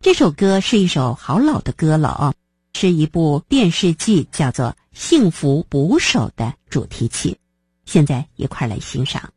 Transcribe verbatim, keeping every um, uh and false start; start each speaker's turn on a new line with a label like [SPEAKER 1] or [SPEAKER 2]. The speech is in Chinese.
[SPEAKER 1] 这首歌是一首好老的歌了哦，是一部电视剧叫做《幸福捕手》的主题曲。现在一块来欣赏。